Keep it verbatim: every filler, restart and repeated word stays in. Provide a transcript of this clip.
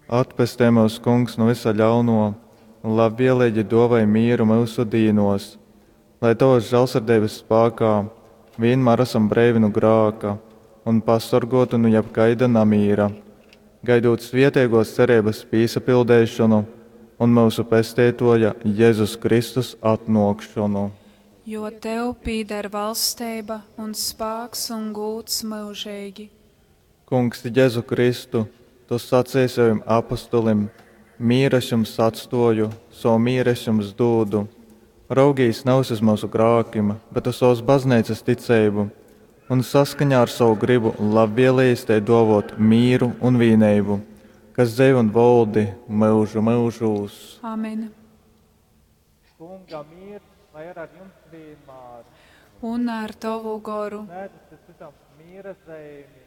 Atpestē mūs, Kungs, no visa ļauno, un labvēlīgi dāvāj mieru mūsu dīnos, lai Tavas žēlsirdības spēkā vienmēr esam brīvi no grēka un pasargāti no jebkaida nemīra, gaidot svētīgos cerības piesapildīšanu un mūsu pestītoja Jēzus Kristus atnākšanu. Jo Tev pieder valstība un spēks un gods mūžīgi. Kungs, Jēzu Kristu, Tu sacīji saviem apostolim: mīra es jums atstāju, savu mīru es jums dodu. Raugīs nav uz mūsu grēkiem, bet uz savas baznīcas ticību, un saskaņā ar savu gribu labvēlīgi tai dāvāt mīru un vienību, kas dzīvo un valdi mūžu mūžos. Amen. Kunga mīrs, lai ir ar jums vienmēr. Un ar Tavu garu. Nē, tas ir citam mīra zīmi.